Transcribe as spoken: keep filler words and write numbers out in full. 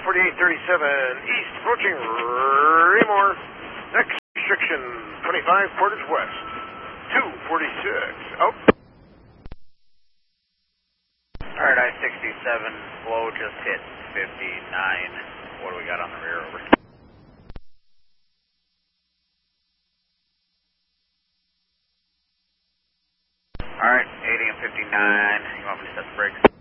forty-eight thirty-seven east, approaching Raymore. Next restriction, twenty-five quarters west. two forty-six, out. Alright, I sixty-seven, flow just hit fifty-nine. What do we got on the rear, over? Alright, eighty and fifty-nine, you want me to set the brakes?